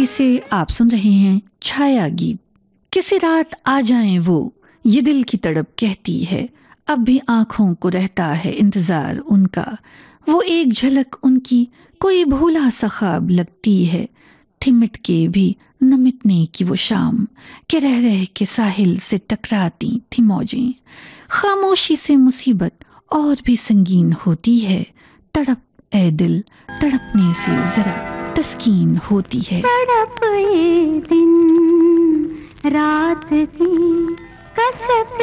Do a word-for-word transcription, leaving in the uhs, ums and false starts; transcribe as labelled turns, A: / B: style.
A: दिल्ली से आप सुन रहे हैं छाया गीत। किसी रात आ जाएं वो, ये दिल की तड़प कहती है, अब भी आंखों को रहता है इंतजार उनका। वो एक झलक उनकी कोई भूला सा ख्वाब लगती है, थिमिट के भी न मिटने की वो शाम के रह रह के साहिल से टकराती थी मौजें। खामोशी से मुसीबत और भी संगीन होती है, तड़प ए दिल तड़पने से जरा तस्कीन होती है।
B: तड़प ये दिन रात की कसक